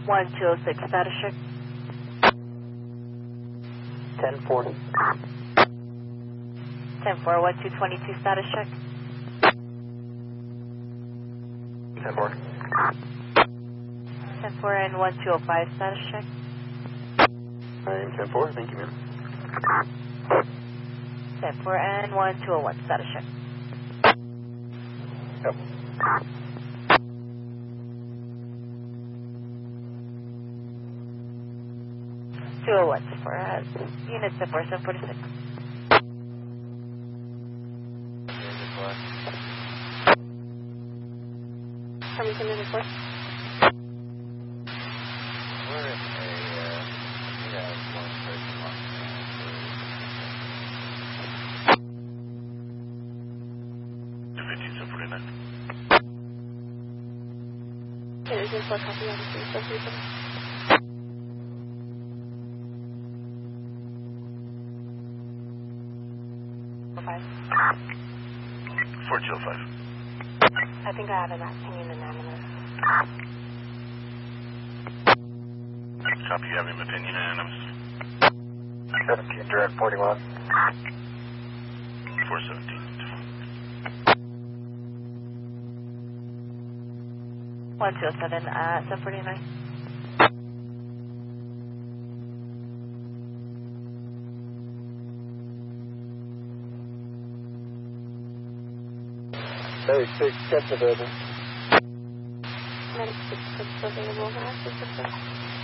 1206, status check. 10-4. 10-4, 1222, status check. 10-4. 10-4 and 1205, status check. 10-4, thank you, ma'am. 10-4 and 1201, status check. Yep. 201 for unit 746. Hamilton unit 4. We're in a, we have one person on It is in 4 copy on the 347. Five. 4205. I think I have an opinion anonymous. Copy, you have an opinion anonymous. 17, direct 41. 417. 1207, 749. Hey, 6, catch the building. 96 available,